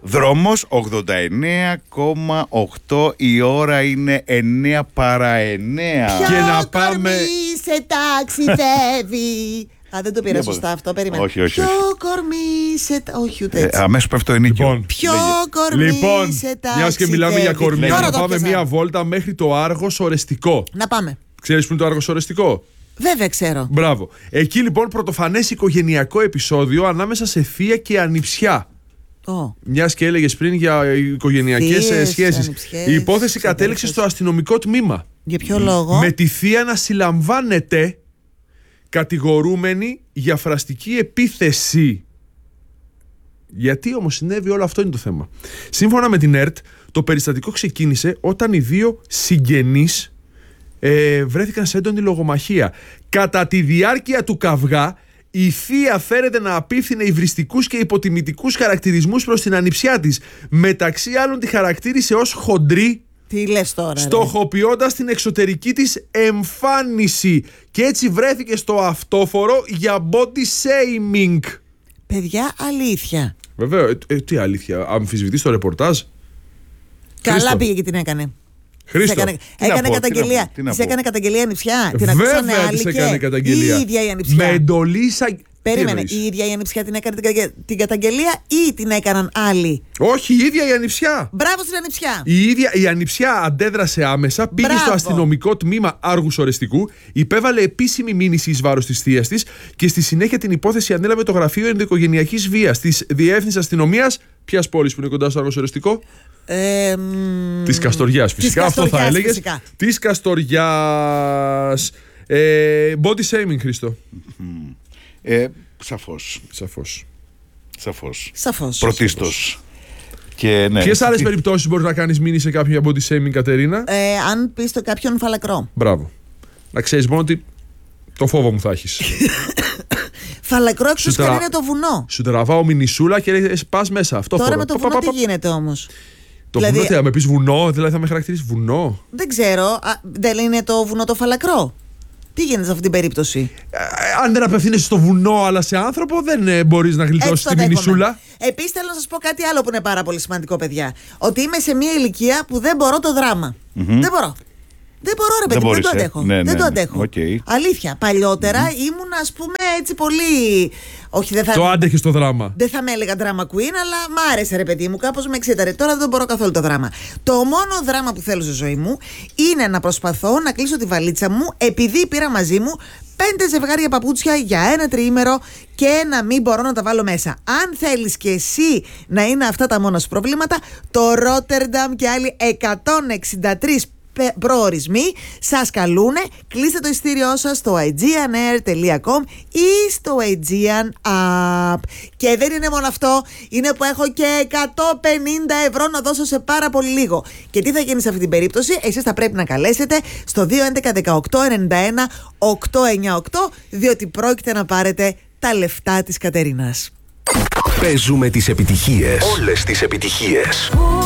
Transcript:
Δρόμος 89,8. Η ώρα είναι 9 παρά 9. Ποιο Και να πάμε- κορμί σε ταξιδεύει. Α, δεν το πήρα σωστά αυτό, περίμενα. Όχι, όχι, Ποιο όχι. κορμί σε όχι ούτε έτσι. Αμέσως πέφτει το ενίκιο. Λοιπόν, Ποιο κορμί Λοιπόν, σε ταξιδεύει. μια και μιλάμε για κορμιά, Τώρα να το πάμε πιάσα. μία βόλτα μέχρι το Άργος Ορεστικό. Να πάμε. Ξέρεις που είναι το Άργος Ορεστικό? Βέβαια ξέρω. Μπράβο. Εκεί λοιπόν πρωτοφανές οικογενειακό επεισόδιο ανάμεσα σε θεία και ανιψιά. Μιας και έλεγες πριν για οικογενειακές Θείες, σχέσεις. ανιψιές, Η υπόθεση ξαδέρφες. κατέληξε στο αστυνομικό τμήμα. Για ποιο λόγο? Με τη θεία να συλλαμβάνεται κατηγορούμενη για φραστική επίθεση. Γιατί όμως συνέβη όλο αυτό είναι το θέμα. Σύμφωνα με την ΕΡΤ, το περιστατικό ξεκίνησε όταν οι δύο συγγενείς βρέθηκαν σε έντονη λογομαχία. Κατά τη διάρκεια του καυγά, η θεία φέρεται να απίφθινε υβριστικούς και υποτιμητικούς χαρακτηρισμούς προς την ανιψιά της. Μεταξύ άλλων τη χαρακτήρισε ως χοντρή, Τι λες τώρα? ρε? στοχοποιώντας την εξωτερική της εμφάνιση, και έτσι βρέθηκε στο αυτόφορο για body shaming. Παιδιά, αλήθεια. Βέβαια, τι αλήθεια, αμφισβητείς το ρεπορτάζ? Καλά Χρήστο. πήγε και την έκανε. Χρήστο, Της έκανε, τι να έκανε πω, καταγγελία. τι να Της πω. έκανε καταγγελία η ανιψιά. Την ακούσανε Βέβαια άλλοι της και έκανε καταγγελία. η ίδια η ανιψιά. Με εντολή Περίμενε, η ίδια η ανιψιά την έκανε την καταγγελία ή την έκαναν άλλοι? Όχι, η ίδια η ανιψιά. Μπράβο στην ανιψιά. Η ίδια η ανιψιά αντέδρασε άμεσα, πήγε Μπράβο. στο αστυνομικό τμήμα Άργους Ορεστικού, υπέβαλε επίσημη μήνυση εις βάρος της θείας της και στη συνέχεια την υπόθεση ανέλαβε το Γραφείο Ενδοοικογενειακής Βίας της Διεύθυνσης Αστυνομίας. Ποιας πόλης που είναι κοντά στο Άργος Ορεστικό? Της Καστοριάς, φυσικά. Αυτό θα Καστοριάς, έλεγες. φυσικά. Της Καστοριάς. Body shaming, Χρήστο. Σαφώς. Σαφώς. Πρωτίστως. Και ναι. Ποιες άλλες περιπτώσεις μπορείς να κάνεις μήνυση σε κάποιον για body shaming, Κατερίνα? Αν πεις το κάποιον φαλακρό. Μπράβο. Να ξέρεις μόνο ότι το φόβο μου θα έχεις. Φαλακρό εκτός Σου και αν τρα- είναι το βουνό. Σου τραβάω μινισούλα και λες, πας μέσα. Αυτό Τώρα φορώ. με το βουνό τι γίνεται όμως? Το Δηλαδή- βουνό, τι, θα με πεις βουνό, δηλαδή θα με χαρακτηρίσεις βουνό. Δεν ξέρω. Δεν είναι το βουνό το φαλακρό? Τι γίνεται σε αυτή την περίπτωση? Αν δεν απευθύνεσαι στο βουνό αλλά σε άνθρωπο, δεν μπορείς να γλιτώσεις τη μινισούλα. Επίσης θέλω να σας πω κάτι άλλο που είναι πάρα πολύ σημαντικό, παιδιά. Ότι είμαι σε μια ηλικία που δεν μπορώ το δράμα. Δεν μπορώ. Δεν μπορώ, ρε παιδί, δεν το αντέχω. Ναι, δεν ναι, το αντέχω. okay. Αλήθεια. Παλιότερα ήμουν, ας πούμε, έτσι πολύ. Όχι, δεν θα. Το άντεχες το δράμα. Δεν θα με έλεγα drama queen, αλλά μ' άρεσε, ρε παιδί μου, κάπως με εξήταρε. Τώρα δεν μπορώ καθόλου το δράμα. Το μόνο δράμα που θέλω στη ζωή μου είναι να προσπαθώ να κλείσω τη βαλίτσα μου, επειδή πήρα μαζί μου 5 ζευγάρια παπούτσια για ένα τριήμερο και να μην μπορώ να τα βάλω μέσα. Αν θέλεις και εσύ να είναι αυτά τα μόνο σου προβλήματα, το Rotterdam και άλλοι 163 προορισμοί σας καλούνε. Κλείστε το ειστήριό σας στο aegeanair.com ή στο Aegean App. Και δεν είναι μόνο αυτό, είναι που έχω και 150 ευρώ να δώσω σε πάρα πολύ λίγο. Και τι θα γίνει σε αυτή την περίπτωση? Εσείς θα πρέπει να καλέσετε στο 211 18 91 898, διότι πρόκειται να πάρετε τα λεφτά της Κατερίνας. Παίζουμε τις επιτυχίες. Όλες τις επιτυχίες.